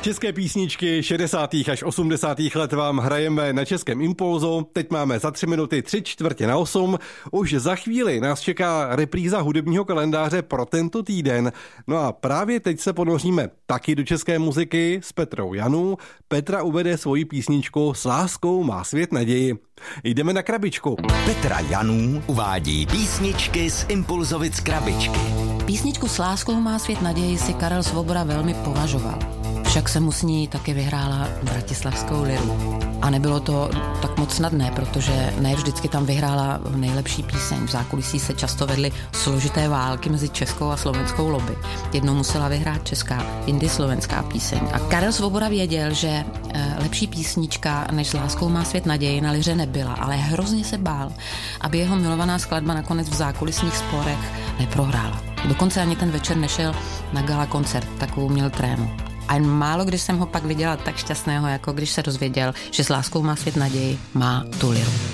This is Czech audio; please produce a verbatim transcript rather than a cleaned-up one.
České písničky šedesátých až osmdesátých let vám hrajeme na Českém Impulzu. Teď máme za tři minuty tři čtvrtě na osm. Už za chvíli nás čeká repríza hudebního kalendáře pro tento týden. No a právě teď se ponoříme taky do české muziky s Petrou Janů. Petra uvede svoji písničku S láskou má svět naději. Jdeme na krabičku. Petra Janů uvádí písničky z Impulzovic krabičky. Písničku S láskou má svět naději si Karel Svoboda velmi považoval. Však se mu s ní taky vyhrála bratislavskou liru. A nebylo to tak moc snadné, protože ne vždycky tam vyhrála nejlepší píseň. V zákulisí se často vedly složité války mezi českou a slovenskou lobby. Jednou musela vyhrát česká, jindy slovenská píseň. A Karel Svoboda věděl, že lepší písnička než S láskou má svět naději na liře nebyla, ale hrozně se bál, aby jeho milovaná skladba nakonec v zákulisních sporech neprohrála. Dokonce ani ten večer nešel na gala koncert, takovou měl trému. A jen málo kdy jsem ho pak viděla tak šťastného, jako když se dozvěděl, že S láskou má svět naději má tu liru.